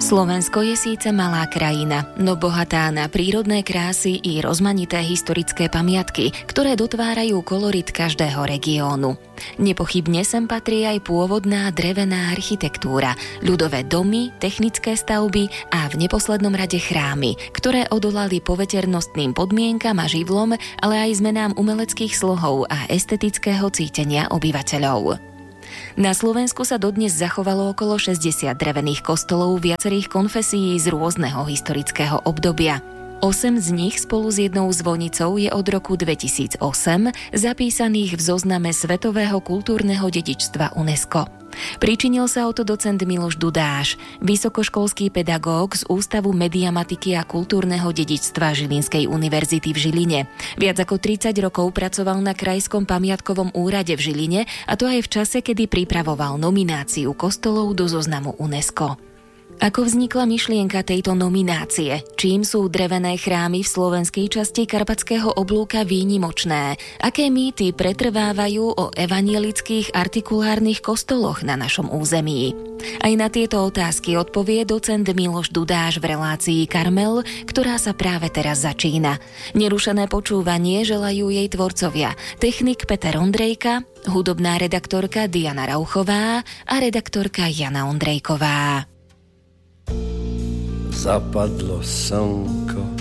Slovensko je síce malá krajina, no bohatá na prírodné krásy i rozmanité historické pamiatky, ktoré dotvárajú kolorit každého regiónu. Nepochybne sem patrí aj pôvodná drevená architektúra, ľudové domy, technické stavby a v neposlednom rade chrámy, ktoré odolali poveternostným podmienkam a živlom, ale aj zmenám umeleckých slohov a estetického cítenia obyvateľov. Na Slovensku sa dodnes zachovalo okolo 60 drevených kostolov viacerých konfesií z rôzneho historického obdobia. 8 z nich spolu s jednou zvonicou je od roku 2008 zapísaných v zozname Svetového kultúrneho dedičstva UNESCO. Pričinil sa o to docent Miloš Dudáš, vysokoškolský pedagóg z Ústavu mediamatiky a kultúrneho dedičstva Žilinskej univerzity v Žiline. Viac ako 30 rokov pracoval na Krajskom pamiatkovom úrade v Žiline, a to aj v čase, kedy pripravoval nomináciu kostolov do zoznamu UNESCO. Ako vznikla myšlienka tejto nominácie? Čím sú drevené chrámy v slovenskej časti Karpatského oblúka výnimočné? Aké mýty pretrvávajú o evanjelických artikulárnych kostoloch na našom území? Aj na tieto otázky odpovie docent Miloš Dudáš v relácii Karmel, ktorá sa práve teraz začína. Nerušené počúvanie želajú jej tvorcovia, technik Peter Ondrejka, hudobná redaktorka Diana Rauchová a redaktorka Jana Ondrejková. Zapadlo slnko